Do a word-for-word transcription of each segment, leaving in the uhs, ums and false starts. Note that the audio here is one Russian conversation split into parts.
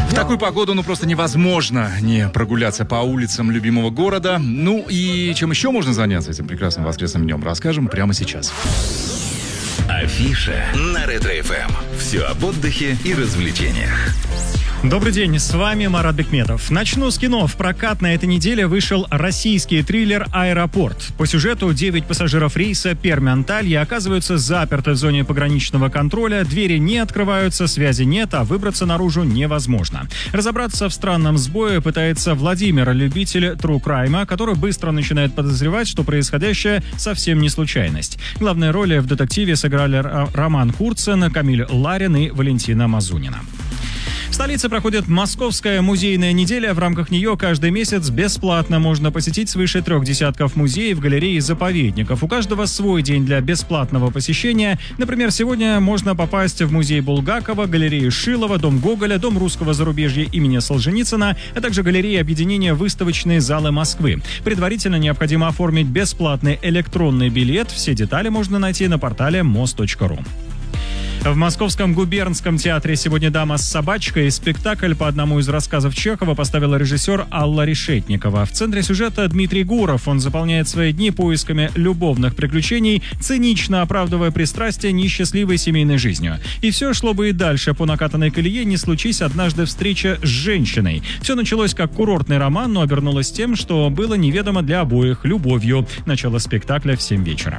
В такую погоду, ну, просто невозможно не прогуляться по улицам любимого города. Ну, и чем еще можно заняться этим прекрасным воскресным днем, расскажем прямо сейчас. Афиша на Ретро-эф эм. Все об отдыхе и развлечениях. Добрый день, с вами Марат Бекметов. Начну с кино. В прокат на этой неделе вышел российский триллер «Аэропорт». По сюжету девять пассажиров рейса Пермь-Анталья оказываются заперты в зоне пограничного контроля, двери не открываются, связи нет, а выбраться наружу невозможно. Разобраться в странном сбое пытается Владимир, любитель true crime, который быстро начинает подозревать, что происходящее совсем не случайность. Главные роли в детективе сыграли Роман Курцин, Камиль Ларин и Валентина Мазунина. В столице проходит Московская музейная неделя. В рамках нее каждый месяц бесплатно можно посетить свыше трех десятков музеев, галерей и заповедников. У каждого свой день для бесплатного посещения. Например, сегодня можно попасть в музей Булгакова, галерею Шилова, дом Гоголя, дом русского зарубежья имени Солженицына, а также галереи объединения «Выставочные залы Москвы». Предварительно необходимо оформить бесплатный электронный билет. Все детали можно найти на портале мос точка ру. В Московском губернском театре сегодня «Дама с собачкой». Спектакль по одному из рассказов Чехова поставила режиссер Алла Решетникова. В центре сюжета Дмитрий Гуров. Он заполняет свои дни поисками любовных приключений, цинично оправдывая пристрастие несчастливой семейной жизнью. И все шло бы и дальше по накатанной колее, не случись однажды встреча с женщиной. Все началось как курортный роман, но обернулось тем, что было неведомо для обоих — любовью. Начало спектакля в семь вечера.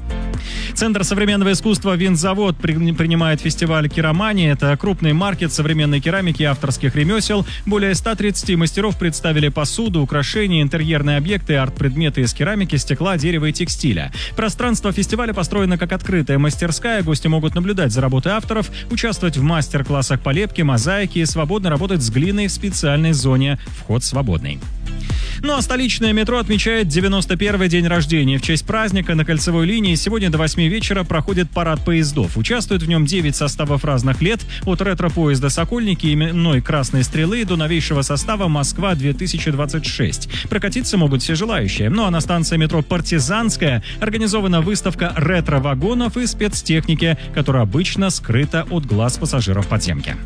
Центр современного искусства «Винзавод» принимает фестиваль «Керамания». Это крупный маркет современной керамики и авторских ремесел. Более ста тридцати мастеров представили посуду, украшения, интерьерные объекты, арт-предметы из керамики, стекла, дерева и текстиля. Пространство фестиваля построено как открытая мастерская. Гости могут наблюдать за работой авторов, участвовать в мастер-классах по лепке, мозаике и свободно работать с глиной в специальной зоне. Вход свободный. Ну а столичное метро отмечает девяносто первый день рождения. В честь праздника на кольцевой линии сегодня до восьми вечера проходит парад поездов. Участвуют в нем девять составов разных лет, от ретро-поезда «Сокольники» именной «Красной стрелы» до новейшего состава «Москва-две тысячи двадцать шесть». Прокатиться могут все желающие. Ну а на станции метро «Партизанская» организована выставка ретро-вагонов и спецтехники, которая обычно скрыта от глаз пассажиров подземки.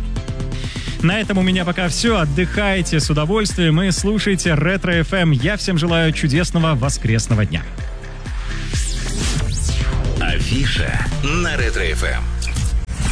На этом у меня пока все. Отдыхайте с удовольствием и слушайте Ретро-эф эм. Я всем желаю чудесного воскресного дня. Афиша на Ретро-эф эм.